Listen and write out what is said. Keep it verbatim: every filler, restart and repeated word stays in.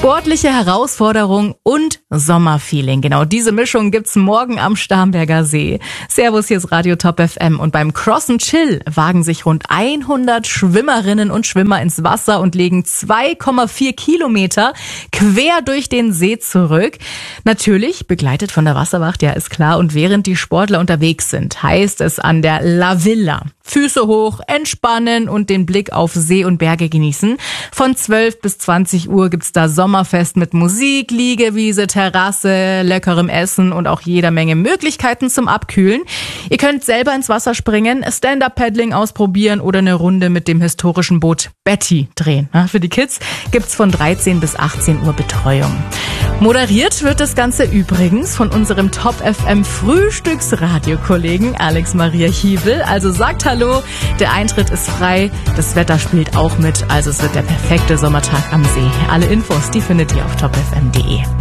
Sportliche Herausforderung und Sommerfeeling. Genau diese Mischung gibt's morgen am Starnberger See. Servus, hier ist Radio Top F M und beim Cross and Chill wagen sich rund hundert Schwimmerinnen und Schwimmer ins Wasser und legen zwei Komma vier Kilometer quer durch den See zurück. Natürlich begleitet von der Wasserwacht, ja ist klar. Und während die Sportler unterwegs sind, heißt es an der La Villa Füße hoch, entspannen und den Blick auf See und Berge genießen. Von zwölf bis zwanzig Uhr gibt's da Sommerfest mit Musik, Liegewiese, Terrasse, leckerem Essen und auch jeder Menge Möglichkeiten zum Abkühlen. Ihr könnt selber ins Wasser springen, Stand-Up-Paddling ausprobieren oder eine Runde mit dem historischen Boot Betty drehen. Für die Kids gibt's von dreizehn bis achtzehn Uhr Betreuung. Moderiert wird das Ganze übrigens von unserem Top F M Frühstücksradio-Kollegen Alex Maria Hiebel. Also sagt Hallo, der Eintritt ist frei, das Wetter spielt auch mit, also es wird der perfekte Sommertag am See. Alle Infos, die findet ihr auf top f m punkt d e.